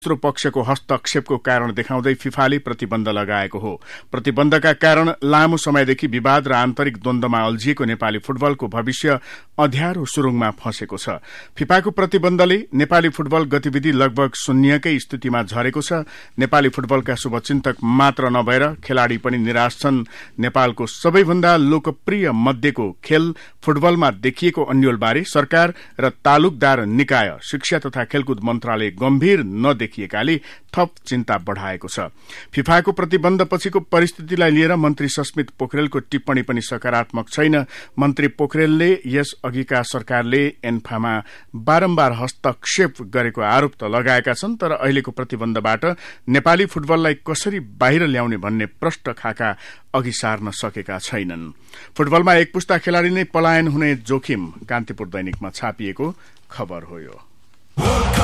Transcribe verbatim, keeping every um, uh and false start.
दोस्रो पक्षको हस्तक्षेपको कारण देखाउँदै फिफाले प्रतिबन्ध लगाएको हो। प्रतिबन्धका कारण लामो समयदेखि विवाद र आन्तरिक द्वन्द्वमा अल्झिएको नेपाली फुटबलको भविष्य अँध्यारो सुरुङमा फँसेको छ। फिफाको प्रतिबन्धले नेपाली फुटबल गतिविधि लगभग शून्यकै स्थितिमा झरेको छ। नेपाली फुटबलका शुभचिन्तक मात्र नभएर खेलाड़ी पनि निराश छन्। नेपालको सबैभन्दा लोकप्रिय मध्येको खेल फुटबलमा देखिएको अन्योलबारे सरकार र तालुकदार निकाय, शिक्षा तथा खेलकुद मन्त्रालय गम्भीर नदेखिएकाले थप चिन्ता बढ़ाएको छ। फिफाको प्रतिबन्ध पछिको परिस्थितिलाई लिएर मन्त्री सस्मित पोखरेलको टिप्पणी पनि सकारात्मक छैन। मन्त्री पोखरेलले यस अघिका सरकारले एन्फामा बारम्बार हस्तक्षेप गरेको आरोप त लगाएका छन्, तर अहिलेको प्रतिबन्धबाट नेपाली फुटबललाई कसरी बाहिर ल्याउने भन्ने प्रश्न खाका अघि सार्न सकेका छैनन्। फुटबलमा एक पुस्ता खेलाड़ी नै पलायन हुने जोखिम कान्तिपुर दैनिकमा छापिएको खबर हो। यो